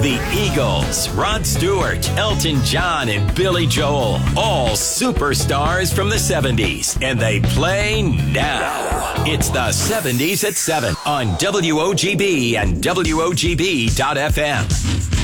The Eagles, Rod Stewart, Elton John, and Billy Joel. All superstars from the 70s. And they play now. It's the 70s at 7 on WOGB and WOGB.FM.